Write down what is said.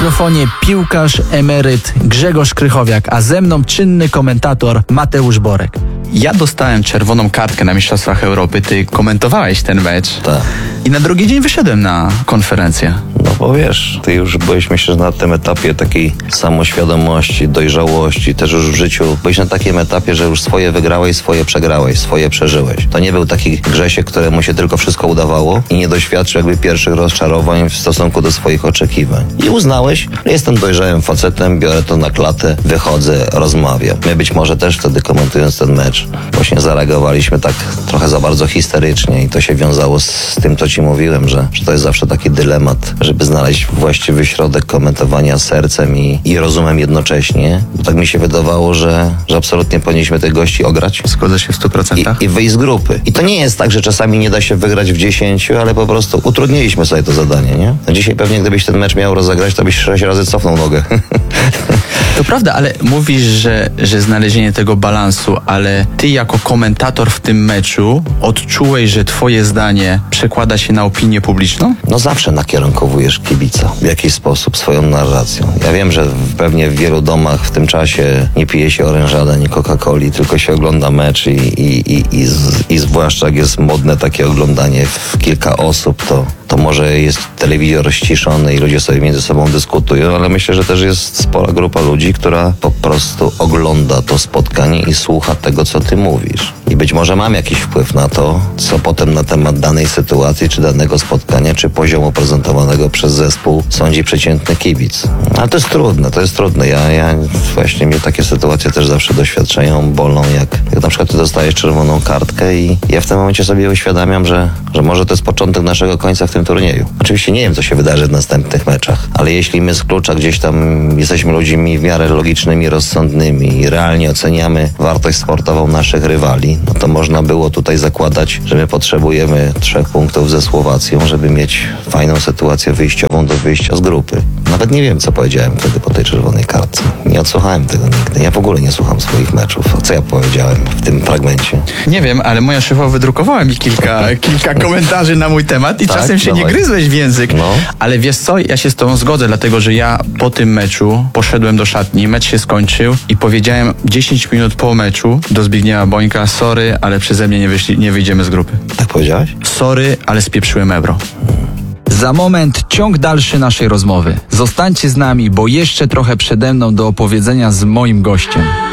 mikrofonie piłkarz emeryt Grzegorz Krychowiak, a ze mną czynny komentator Mateusz Borek. Ja dostałem czerwoną kartkę na Mistrzostwach Europy, ty komentowałeś ten mecz. Tak. I na drugi dzień wyszedłem na konferencję. No bo wiesz, ty już byłeś, myślę, na tym etapie takiej samoświadomości, dojrzałości, też już w życiu. Byłeś na takim etapie, że już swoje wygrałeś, swoje przegrałeś, swoje przeżyłeś. To nie był taki Grzesiek, któremu się tylko wszystko udawało i nie doświadczył jakby pierwszych rozczarowań w stosunku do swoich oczekiwań. I uznałeś, że jestem dojrzałym facetem, biorę to na klatę, wychodzę, rozmawiam. My być może też wtedy, komentując ten mecz, właśnie zareagowaliśmy tak trochę za bardzo histerycznie i to się wiązało z tym, co ci mówiłem, że to jest zawsze taki dylemat, żeby znaleźć właściwy środek komentowania sercem i rozumem jednocześnie. Bo tak mi się wydawało, że absolutnie powinniśmy tych gości ograć. Zgodzę się w 100%. I wyjść z grupy. I to nie jest tak, że czasami nie da się wygrać w 10, ale po prostu utrudniliśmy sobie to zadanie, nie? No dzisiaj pewnie gdybyś ten mecz miał rozegrać, to byś 6 razy cofnął nogę. To prawda, ale mówisz, że znalezienie tego balansu, ale ty jako komentator w tym meczu odczułeś, że twoje zdanie przekłada się na opinię publiczną? No zawsze nakierunkowujesz kibica w jakiś sposób swoją narracją. Ja wiem, że pewnie w wielu domach w tym czasie nie pije się orężada ani Coca-Coli, tylko się ogląda mecz i zwłaszcza jak jest modne takie oglądanie w kilka osób, to może jest telewizor ściszony i ludzie sobie między sobą dyskutują, ale myślę, że też jest spora grupa ludzi, która po prostu ogląda to spotkanie i słucha tego, co ty mówisz. I być może mam jakiś wpływ na to, co potem na temat danej sytuacji, czy danego spotkania, czy poziomu prezentowanego przez zespół sądzi przeciętny kibic. Ale to jest trudne. Ja właśnie mnie takie sytuacje też zawsze doświadczają, bolą, jak na przykład ty dostajesz czerwoną kartkę i ja w tym momencie sobie uświadamiam, że może to jest początek naszego końca w tym turnieju. Oczywiście nie wiem, co się wydarzy w następnych meczach, ale jeśli my z klucza gdzieś tam jesteśmy ludźmi w miarę logicznymi, rozsądnymi i realnie oceniamy wartość sportową naszych rywali, no to można było tutaj zakładać, że my potrzebujemy 3 punktów ze Słowacją, żeby mieć fajną sytuację wyjściową do wyjścia z grupy. Nawet nie wiem, co powiedziałem wtedy po tej czerwonej kartce. Nie odsłuchałem tego nigdy. Ja w ogóle nie słucham swoich meczów. Co ja powiedziałem w tym fragmencie? Nie wiem, ale moja szefowa wydrukowała mi kilka komentarzy na mój temat i czasem się nie gryzłeś w język. No. Ale wiesz co, ja się z tobą zgodzę, dlatego że ja po tym meczu poszedłem do szatni, mecz się skończył i powiedziałem 10 minut po meczu do Zbigniewa Bońka: sorry, ale przeze mnie nie wyjdziemy z grupy. Tak powiedziałeś? Sorry, ale spieprzyłem Ebro. Za moment ciąg dalszy naszej rozmowy. Zostańcie z nami, bo jeszcze trochę przede mną do opowiedzenia z moim gościem.